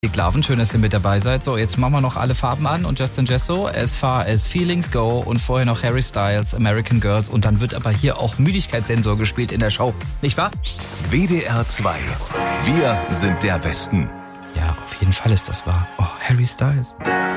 Glaven, schön, dass ihr mit dabei seid. So, jetzt machen wir noch alle Farben an und Justin Jesso, As Far As Feelings Go und vorher noch Harry Styles, American Girls und dann wird aber hier auch Müdigkeitssensor gespielt in der Show, nicht wahr? WDR 2. Wir sind der Westen. Ja, auf jeden Fall ist das wahr. Oh, Harry Styles.